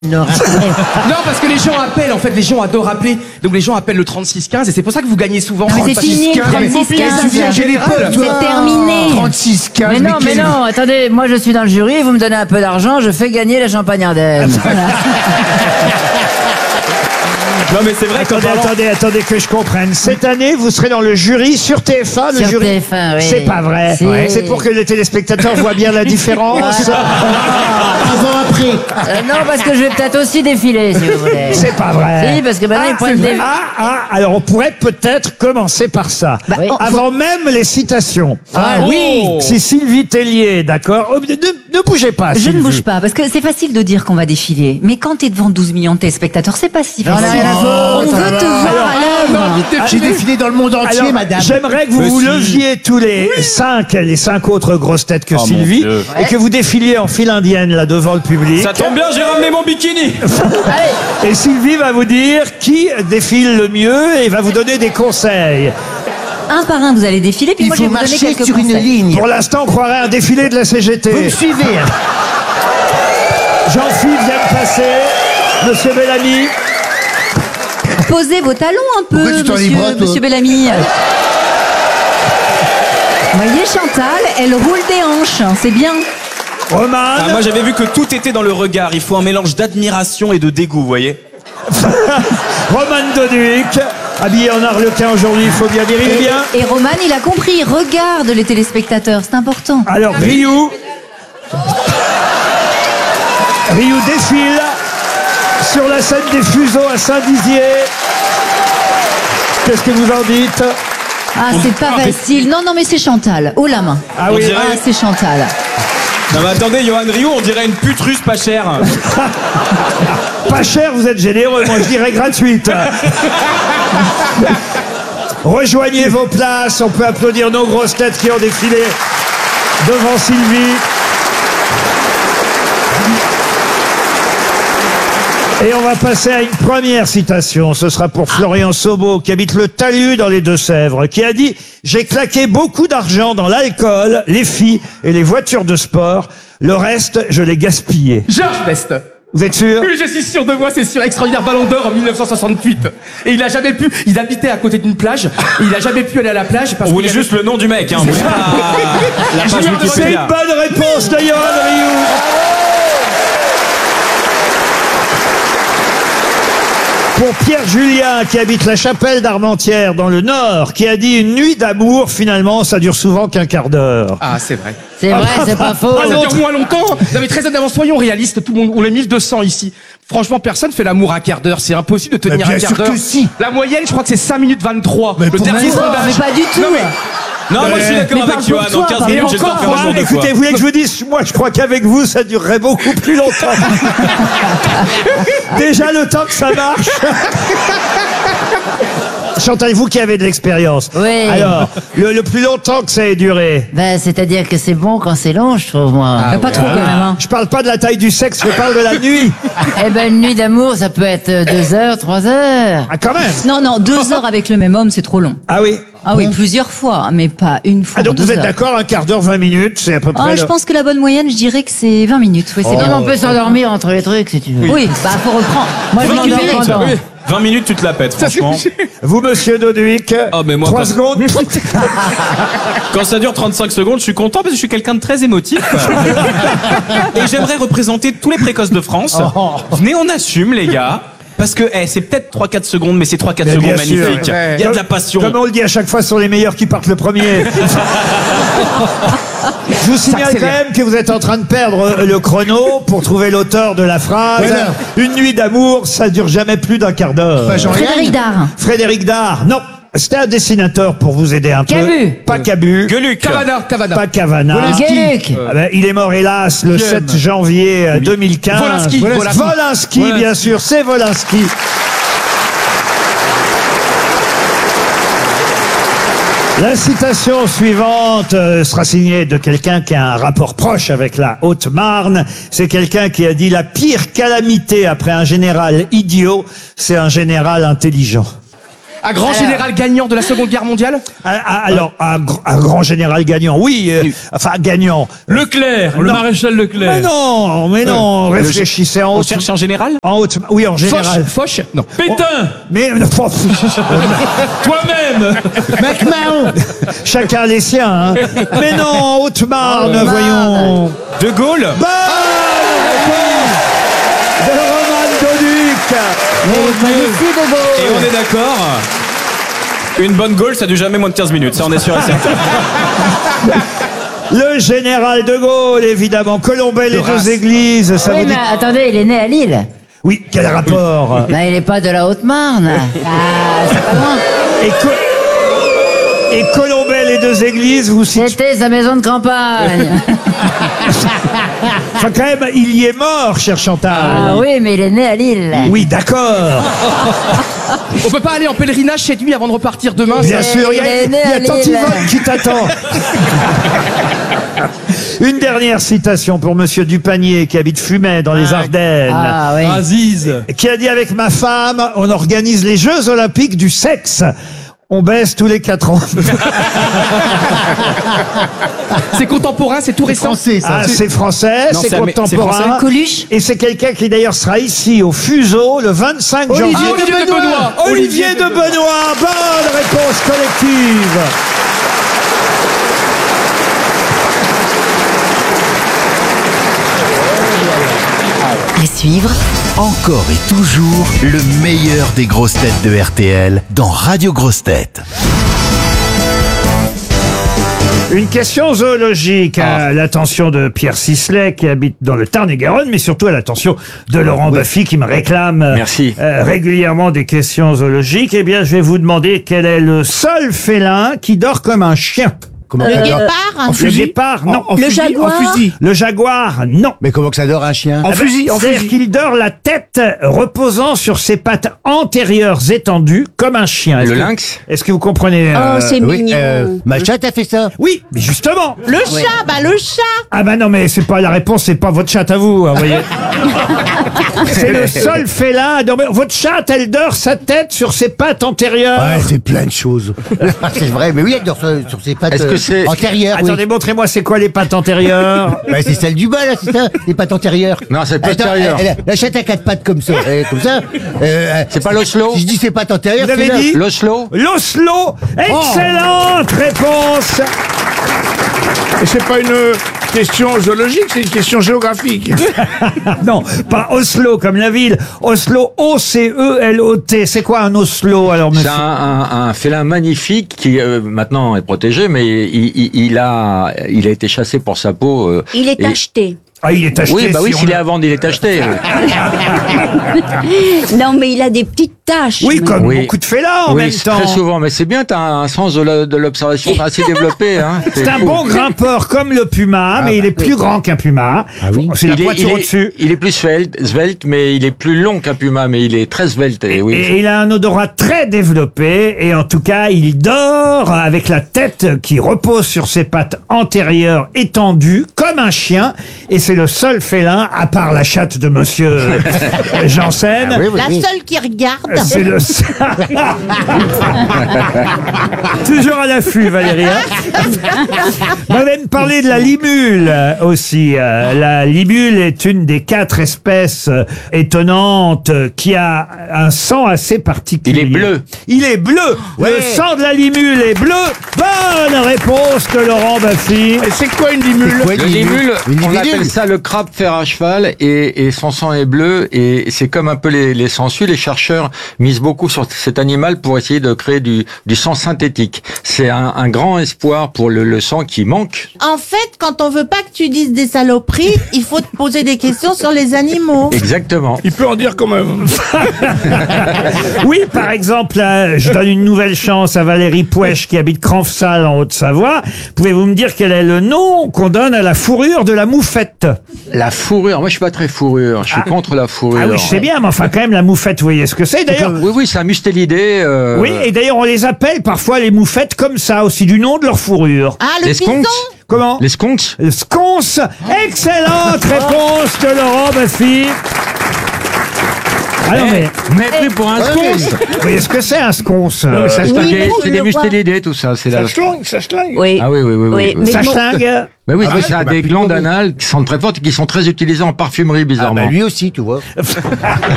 Non, parce que les gens appellent, en fait, les gens adorent appeler. Donc les gens appellent le 3615 et c'est pour ça que vous gagnez souvent. Non, mais c'est fini, 3615. J'ai les potes, C'est terminé. 36-15. Mais non, attendez, moi je suis dans le jury, vous me donnez un peu d'argent, je fais gagner la Champagne Ardenne. Voilà. Non mais c'est vrai. Attendez que je comprenne. Cette année, vous serez dans le jury sur TF1, le Sur jury. TF1, oui. C'est pas vrai. Si. C'est pour que les téléspectateurs voient bien la différence. Avant, après. Non, parce que je vais peut-être aussi défiler, si vous voulez. C'est pas vrai. Si, parce que maintenant ils prennent des... Alors on pourrait peut-être commencer par ça. oui. Avant même les citations. oui. Si Sylvie Tellier, d'accord. Ne bougez pas. Je ne Sylvie. bouge pas, parce que c'est facile de dire qu'on va défiler. Mais quand t'es devant 12 millions de téléspectateurs, c'est pas si facile. On veut te voir à l'œuvre. J'ai défilé dans le monde entier, Alors, madame. j'aimerais que vous vous leviez tous les cinq autres grosses têtes que Oh, Sylvie, mon Dieu. et que vous défiliez en file indienne là devant le public. Ça tombe bien, j'ai ramené mon bikini. Et Sylvie va vous dire qui défile le mieux et va vous donner des conseils. Un par un, vous allez défiler, puis Il moi je faut vais vous donner marcher quelques sur une conseils. ligne. Pour l'instant, on croirait un défilé de la CGT. Vous me suivez, hein. Jean-Philippe vient de passer. Monsieur Bellamy. Posez vos talons un Pourquoi peu, tu t'en livres, toi monsieur Bellamy. Vous voyez Chantal, elle roule des hanches, hein, c'est bien. Roman. Moi j'avais vu que tout était dans le regard. Il faut un mélange d'admiration et de dégoût, vous voyez. Roman Doduic. Habillé en arlequin aujourd'hui, il faut bien dire, il est bien. Et Roman, il a compris, regarde les téléspectateurs, c'est important. Alors, Ryu défile sur la scène des Fuseaux à Saint-Dizier. Qu'est-ce que vous en dites? Ah, c'est pas facile. Non, mais c'est Chantal, haut la main. Ah On oui. dirait- Ah, c'est Chantal. Non mais attendez, Johan Rioux, on dirait une pute russe pas chère. Pas cher, vous êtes généreux, moi je dirais gratuite. Rejoignez vos places, on peut applaudir nos grosses têtes qui ont défilé devant Sylvie. Et on va passer à une première citation. Ce sera pour Florian Sobo, qui habite le Talus dans les Deux-Sèvres, qui a dit « J'ai claqué beaucoup d'argent dans l'alcool, les filles et les voitures de sport. Le reste, je l'ai gaspillé. Georges Best. » Vous êtes sûr? Oui, je suis sûr de moi, c'est sûr. Extraordinaire Ballon d'Or en 1968. Et il a jamais pu. Il habitait à côté d'une plage. Et il a jamais pu aller à la plage parce On qu'il voulait y avait- juste le nom du mec, hein. On voulait pas la page C'est une Wikipédia. bonne réponse de Johan Rioux. Pour Pierre Julien, qui habite la Chapelle d'Armentières dans le Nord, qui a dit une nuit d'amour, finalement, ça dure souvent qu'un quart d'heure. Ah, c'est vrai. C'est vrai, c'est pas faux. Ah, ça dure moins longtemps. Non, mais très honnêtement, soyons réalistes. Tout le monde, on est 1200 ici. Franchement, personne fait l'amour à un quart d'heure. C'est impossible de tenir Mais bien un quart sûr d'heure. que si. La moyenne, je crois que c'est 5 minutes 23. Mais Le pour dernier moi, sondage. Mais pas du tout. Non, mais- Non, moi je suis d'accord Mais avec parle Johan. pour En toi, 15 parle minutes, j'ai le temps de faire un jour de Écoutez, fois. vous voulez que je vous dise, moi je crois qu'avec vous, ça durerait beaucoup plus longtemps. Déjà le temps que ça marche. Chantal, vous qui avez de l'expérience. Oui. Alors, le plus longtemps que ça ait duré. Ben, c'est-à-dire que c'est bon quand c'est long, je trouve, moi. Mais pas trop quand même. Hein. Je parle pas de la taille du sexe, je parle de la nuit. Eh ben, une nuit d'amour, ça peut être 2 heures, 3 heures. Ah, quand même. Non, 2 heures avec le même homme, c'est trop long. Ah oui. Ah oui, plusieurs fois, mais pas une fois. Ah, donc 2 vous êtes heures. d'accord, un quart d'heure, 20 minutes, c'est à peu près. Ah, je pense que la bonne moyenne, je dirais que c'est 20 minutes. Oui, c'est Même bien. on peut s'endormir entre les trucs, si tu veux. Oui, bah faut reprendre. Moi, je Faut m'endors récupérer. pendant. 20 minutes, tu te la pètes, franchement. Vous, monsieur Doduic, Ah, mais moi, 3 quand- secondes. Quand ça dure 35 secondes, je suis content parce que je suis quelqu'un de très émotif. Et j'aimerais représenter tous les précoces de France. Venez, on assume, les gars. Parce que c'est peut-être 3-4 secondes, mais c'est 3-4 Mais secondes bien sûr. magnifiques. Ouais. Il y a de la passion. Comme on le dit à chaque fois, ce sont les meilleurs qui partent le premier. Je vous signale quand accélère. même que vous êtes en train de perdre le chrono pour trouver l'auteur de la phrase. Voilà. Une nuit d'amour, ça dure jamais plus d'un quart d'heure. Bah, Jean-Yann. Frédéric Dard. Frédéric Dard, non. C'était un dessinateur pour vous aider un peu. Cabu. Pas Cabu. Gueuluc. Cavana. Pas Cavana. Gueuluc. Ah ben, il est mort hélas le 7 janvier 2015. Volinsky. Volinsky, bien sûr, c'est Volinsky. La citation suivante sera signée de quelqu'un qui a un rapport proche avec la Haute-Marne. C'est quelqu'un qui a dit la pire calamité après un général idiot, c'est un général intelligent. Un grand général gagnant de la Seconde Guerre mondiale? Alors, un grand général gagnant, oui. Enfin, gagnant. Leclerc, le Non. maréchal Leclerc. Mais non, réfléchissez en On haute. cherche un général? En haute. Oui, en général. Foch? Non. Pétain, Mais toi-même. McMahon. chacun les siens. Hein. Mais non, en Haute-Marne, voyons. De Gaulle? Bonne réponse de Roman Doduc. Ici de Gaulle. Et on est d'accord. Une bonne Gaulle, ça dure jamais moins de 15 minutes, ça on est sûr et certain. Le général de Gaulle, évidemment. Colombey, les deux églises. Ça Oui, vous dit... mais attendez, il est né à Lille. Oui, quel rapport? Ben, il est pas de la Haute-Marne. Ah, c'est pas loin. Et Colombey, les deux églises, vous situez... C'était sa maison de campagne. Enfin, quand même, il y est mort, cher Chantal. Ah oui, mais il est né à Lille. Oui, d'accord. On peut pas aller en pèlerinage chez lui avant de repartir demain? Bien ça- sûr, il y il a est né à Tante Lille. Yvonne qui t'attend. Une dernière citation pour Monsieur Dupanier, qui habite Fumay, dans les Ardennes. Ah oui. Aziz. Qui a dit: avec ma femme, on organise les Jeux Olympiques du sexe. On baisse tous les 4 ans. C'est contemporain, c'est tout récent. Français, ça. Ah, c'est français, Non, c'est c'est contemporain. français. Coluche. Et c'est quelqu'un qui d'ailleurs sera ici au Fuseau le 25 janvier. Olivier de Benoît. Olivier de Benoît. Bonne réponse collective. À suivre. Encore et toujours le meilleur des grosses têtes de RTL dans Radio Grosses Têtes. Une question zoologique à l'attention de Pierre Sisley qui habite dans le Tarn-et-Garonne, mais surtout à l'attention de Laurent Baffy qui me réclame Merci. régulièrement des questions zoologiques. Eh bien, je vais vous demander quel est le seul félin qui dort comme un chien. Comment Le ça dort guépard. En Le fusil guépard, non. En Le fusil, jaguar En fusil. Le jaguar, non. Mais comment que ça dort un chien En fusil, en C'est-à-dire fusil. qu'il dort la tête reposant sur ses pattes antérieures étendues comme un chien. Est-ce Le que- lynx? Est-ce que vous comprenez Oh, c'est Oui, mignon. ma chatte a fait ça. Oui, mais justement. Le chat, bah le chat. Ah bah non, mais c'est pas la réponse, c'est pas votre chatte à vous, hein, vous voyez. C'est le seul félin à dormir. Votre chatte, elle dort sa tête sur ses pattes antérieures. Ouais, c'est plein de choses. C'est vrai, mais oui, elle dort sur ses pattes Est-ce que c'est- antérieures. oui. Attendez, montrez-moi c'est quoi les pattes antérieures. Ouais, c'est celle du bas, là, c'est ça, les pattes antérieures. Non, c'est Attends, postérieur. la chatte a 4 pattes comme ça. Comme ça. C'est pas l'Oslo? Si je dis ses pattes antérieures, Vous avez c'est là. dit L'Oslo? L'Oslo. Excellente réponse. Et c'est pas une question zoologique, c'est une question géographique. Non, pas Oslo comme la ville. Oslo, O-C-E-L-O-T. C'est quoi un Oslo alors, C'est monsieur? un félin magnifique qui maintenant est protégé, mais il a été chassé pour sa peau. Il est et- acheté. Ah, il est acheté. Oui, bah oui, si s'il on est a- à vendre, il est acheté. Non, mais il a des petites taches. Oui, comme Oui. beaucoup de félins en oui, même temps. très souvent. Mais c'est bien, t'as un sens de l'observation assez développé. Hein. C'est un fou. bon grimpeur comme le puma, mais il est plus grand qu'un puma. C'est la Il est, poiture au-dessus. il est plus svelte, mais il est plus long qu'un puma, mais il est très svelte. Et oui. Et il a un odorat très développé, et en tout cas, il dort avec la tête qui repose sur ses pattes antérieures étendues, comme un chien, et c'est le seul félin, à part la chatte de monsieur Janssen. Ah oui, oui, La oui. seule qui regarde. C'est le toujours à l'affût, Valérie. hein. Vous allez me parler de la libule aussi. La libule est une des 4 espèces étonnantes qui a un sang assez particulier. Il est bleu. Il est bleu. Ouais. Le sang de la libule est bleu. Bonne réponse de Laurent Baffy. Et c'est quoi une limule? Ouais, Le limule, Une on libellule. appelle ça le crabe fer à cheval, et son sang est bleu, et c'est comme un peu les sangsues. Les chercheurs misent beaucoup sur cet animal pour essayer de créer du sang synthétique. C'est un grand espoir pour le sang qui manque. En fait, quand on veut pas que tu dises des saloperies, il faut te poser des questions sur les animaux. Exactement. Il peut en dire quand même. Oui, par exemple, là, je donne une nouvelle chance à Valérie Pouèche qui habite Cranfsal en Haute-Savoie. Pouvez-vous me dire quel est le nom qu'on donne à la fourrure de la moufette? La fourrure, moi je suis pas très fourrure, je suis contre la fourrure. Ah oui, je sais bien, mais enfin quand même la moufette, vous voyez ce que c'est d'ailleurs. Oui, c'est un mustélidé. Oui, et d'ailleurs on les appelle parfois les moufettes comme ça, aussi du nom de leur fourrure. Ah, le Les python. sconces. Comment? Les sconces. Le sconce. Excellente réponse de Laurent Baffy. Ah non, mais Vous m'avez pris pour un sconce. vous voyez ce que c'est un sconce Non, mais ça se Oui, lingue, mais c'est je des le mustélidés, tout ça. C'est la... Ça schlingue. Oui. Ah oui. mais Ça bon, schlingue. Mais oui, parce que ça a des glandes anales qui sont très fortes et qui sont très utilisées en parfumerie, Ah bizarrement. bah lui aussi, tu vois.